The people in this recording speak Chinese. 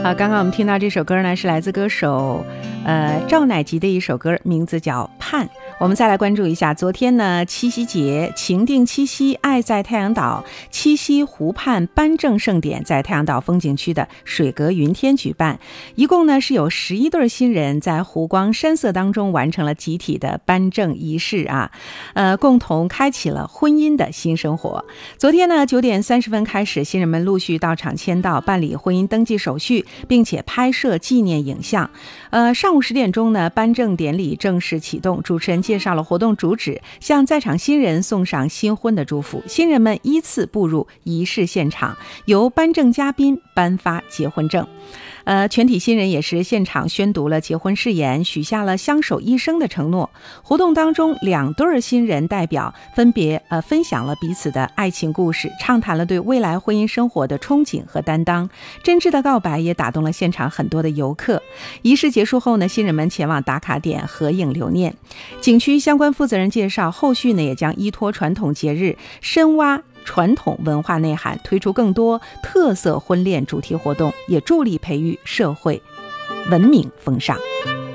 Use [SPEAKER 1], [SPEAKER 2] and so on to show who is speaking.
[SPEAKER 1] 好，刚刚我们听到这首歌呢，是来自歌手赵乃吉的一首歌，名字叫《盼》。我们再来关注一下，昨天呢，七夕节，情定七夕，爱在太阳岛，七夕湖畔颁证盛典在太阳岛风景区的水阁云天举办。一共呢是有11对新人在湖光山色当中完成了集体的颁证仪式啊，共同开启了婚姻的新生活。昨天呢9点30分开始，新人们陆续到场签到，办理婚姻登记手续，并且拍摄纪念影像。上午10点钟呢，颁证典礼正式启动，主持人介绍了活动主旨，向在场新人送上新婚的祝福。新人们依次步入仪式现场，由颁证嘉宾颁发结婚证。全体新人也是现场宣读了结婚誓言，许下了相守一生的承诺。活动当中，2对新人代表分别分享了彼此的爱情故事，畅谈了对未来婚姻生活的憧憬和担当。真挚的告白也打动了现场很多的游客。仪式结束后呢，新人们前往打卡点合影留念。景区相关负责人介绍，后续呢也将依托传统节日，深挖传统文化内涵，推出更多特色婚恋主题活动，也助力培育社会文明风尚。